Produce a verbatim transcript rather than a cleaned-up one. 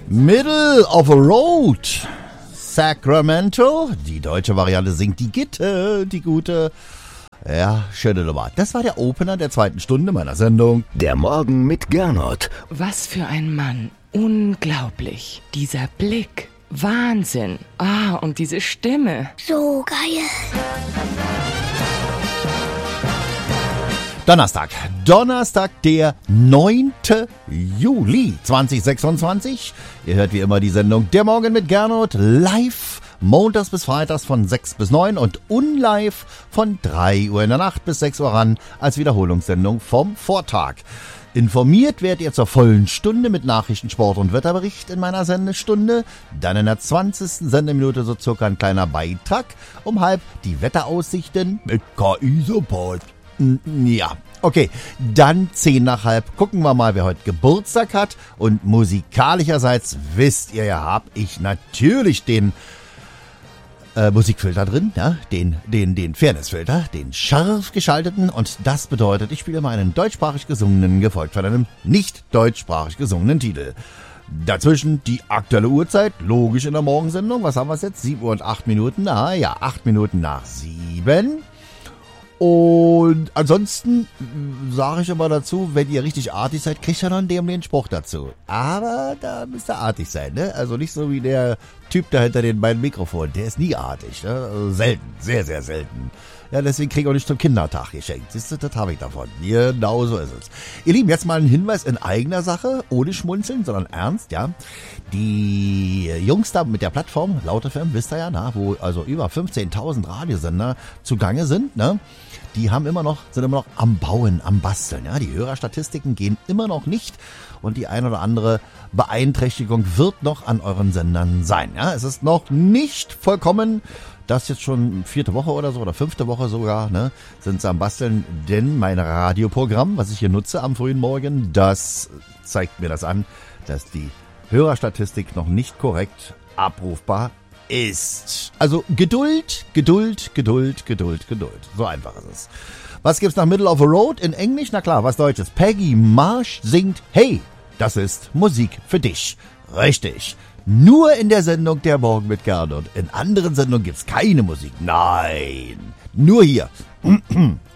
Middle of a Road, Sacramento. Die deutsche Variante singt die Gitte, die gute. Ja, schöne Nummer. Das war der Opener der zweiten Stunde meiner Sendung. Der Morgen mit Gernot. Was für ein Mann. Unglaublich. Dieser Blick. Wahnsinn. Ah, und diese Stimme. So geil. Donnerstag. Donnerstag, der neunte Juli zweitausendsechsundzwanzig. Ihr hört wie immer die Sendung Der Morgen mit Gernot live. Montags bis Freitags von sechs bis neun und unlive von drei Uhr in der Nacht bis sechs Uhr ran als Wiederholungssendung vom Vortag. Informiert werdet ihr zur vollen Stunde mit Nachrichten, Sport und Wetterbericht in meiner Sendestunde. Dann in der zwanzigsten Sendeminute so circa ein kleiner Beitrag. Um halb die Wetteraussichten mit K I-Support. Ja, okay. Dann zehn nach halb gucken wir mal, wer heute Geburtstag hat. Und musikalischerseits wisst ihr ja, hab ich natürlich den Äh, Musikfilter drin, ja, den, den, den Fairnessfilter, den scharf geschalteten, und das bedeutet, ich spiele mal einen deutschsprachig gesungenen, gefolgt von einem nicht deutschsprachig gesungenen Titel. Dazwischen die aktuelle Uhrzeit, logisch in der Morgensendung, was haben wir jetzt? sieben Uhr und acht Minuten, ah ja, acht Minuten nach sieben. Und ansonsten sage ich immer dazu, wenn ihr richtig artig seid, kriegt ihr noch einen dämlichen Spruch dazu. Aber da müsst ihr artig sein, ne? Also nicht so wie der Typ da hinter den beiden Mikrofonen. Der ist nie artig, ne? Also selten, sehr, sehr selten. Ja, deswegen kriege ich auch nicht zum Kindertag geschenkt. Siehst du, das habe ich davon. Genau so ist es. Ihr Lieben, jetzt mal ein Hinweis in eigener Sache, ohne Schmunzeln, sondern ernst, ja. Die Jungs da mit der Plattform, Laut F M, wisst ihr ja, na, wo also über fünfzehntausend Radiosender zugange sind, ne? Die haben immer noch, sind immer noch am Bauen, am Basteln. Ja, die Hörerstatistiken gehen immer noch nicht und die ein oder andere Beeinträchtigung wird noch an euren Sendern sein. Ja, es ist noch nicht vollkommen. Das jetzt schon vierte Woche oder so oder fünfte Woche sogar, ne, sind sie am Basteln, denn mein Radioprogramm, was ich hier nutze am frühen Morgen, das zeigt mir das an, dass die Hörerstatistik noch nicht korrekt abrufbar ist. Also Geduld, Geduld, Geduld, Geduld, Geduld. So einfach ist es. Was gibt's nach Middle of a Road in Englisch? Na klar, was Deutsches. Peggy Marsh singt Hey, das ist Musik für dich. Richtig. Nur in der Sendung Der Morgen mit Gernot. In anderen Sendungen gibt's keine Musik. Nein. Nur hier.